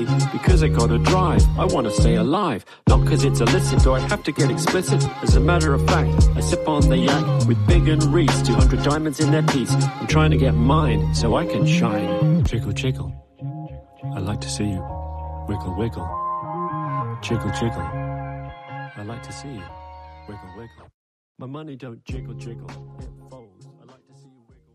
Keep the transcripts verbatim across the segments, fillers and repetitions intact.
Because I gotta drive, I wanna stay alive. Not cause it's illicit or I have to get explicit. As a matter of fact, I sip on the yak with Big and Reese, two hundred diamonds in their piece. I'm trying to get mine so I can shine. Jiggle, jiggle. I'd like to see you. Wiggle, wiggle. Jiggle, jiggle. I'd like to see you. Wiggle, wiggle. My money don't jiggle, jiggle. It folds. I'd like to see you wiggle,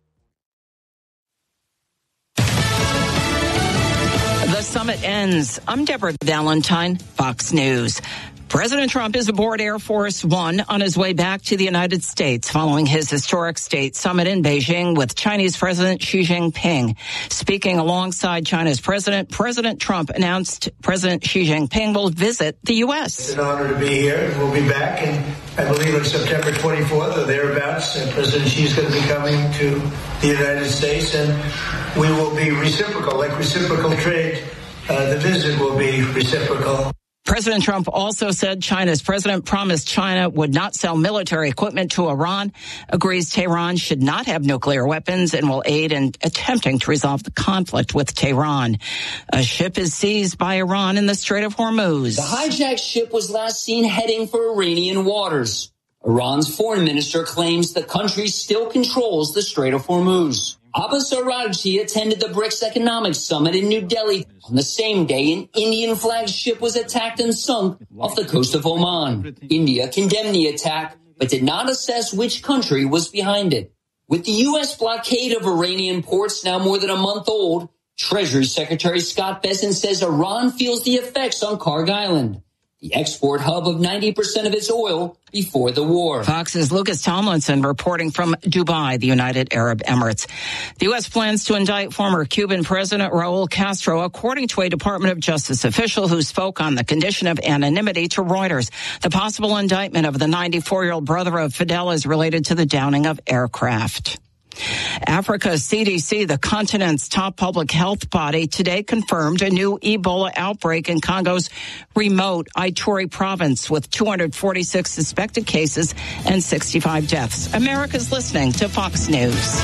wiggle. The summit ends. I'm Deborah Valentine, Fox News. President Trump is aboard Air Force One on his way back to the United States following his historic state summit in Beijing with Chinese President Xi Jinping. Speaking alongside China's president, President Trump announced President Xi Jinping will visit the U S. It's an honor to be here. We'll be back, and I believe on September twenty-fourth or thereabouts, uh, President Xi is going to be coming to the United States, and we will be reciprocal, like reciprocal trade. Uh, the visit will be reciprocal. President Trump also said China's president promised China would not sell military equipment to Iran, agrees Tehran should not have nuclear weapons, and will aid in attempting to resolve the conflict with Tehran. A ship is seized by Iran in the Strait of Hormuz. The hijacked ship was last seen heading for Iranian waters. Iran's foreign minister claims the country still controls the Strait of Hormuz. Abbas Araghchi attended the BRICS Economic Summit in New Delhi on the same day an Indian-flagged ship was attacked and sunk off the coast of Oman. India condemned the attack, but did not assess which country was behind it. With the U S blockade of Iranian ports now more than a month old, Treasury Secretary Scott Bessent says Iran feels the effects on Kharg Island, the export hub of ninety percent of its oil before the war. Fox's Lucas Tomlinson reporting from Dubai, the United Arab Emirates. The U S plans to indict former Cuban President Raul Castro, according to a Department of Justice official who spoke on the condition of anonymity to Reuters. The possible indictment of the ninety-four-year-old brother of Fidel is related to the downing of aircraft. Africa's C D C, the continent's top public health body, today confirmed a new Ebola outbreak in Congo's remote Ituri province with two hundred forty-six suspected cases and sixty-five deaths. America's listening to Fox News.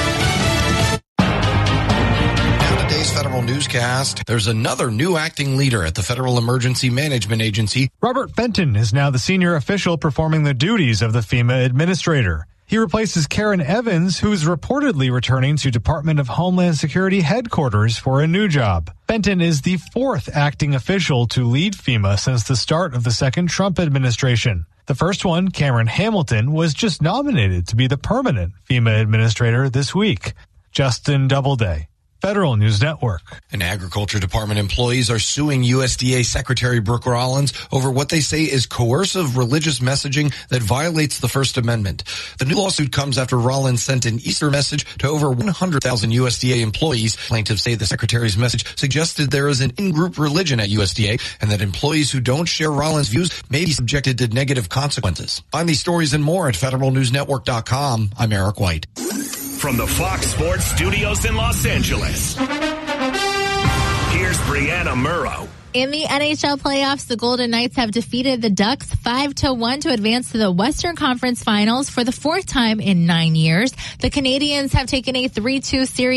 Today's Federal Newscast. There's another new acting leader at the Federal Emergency Management Agency. Robert Fenton is now the senior official performing the duties of the FEMA administrator. He replaces Karen Evans, who's reportedly returning to Department of Homeland Security headquarters for a new job. Fenton is the fourth acting official to lead FEMA since the start of the second Trump administration. The first one, Cameron Hamilton, was just nominated to be the permanent FEMA administrator this week. Justin Doubleday, Federal News Network. And Agriculture Department employees are suing U S D A Secretary Brooke Rollins over what they say is coercive religious messaging that violates the First Amendment. The new lawsuit comes after Rollins sent an Easter message to over one hundred thousand U S D A employees. Plaintiffs say the secretary's message suggested there is an in-group religion at U S D A and that employees who don't share Rollins' views may be subjected to negative consequences. Find these stories and more at federal news network dot com. I'm Eric White. From the Fox Sports Studios in Los Angeles, here's Brianna Murrow. In the N H L playoffs, the Golden Knights have defeated the Ducks five to one to advance to the Western Conference Finals for the fourth time in nine years. The Canadiens have taken a three two series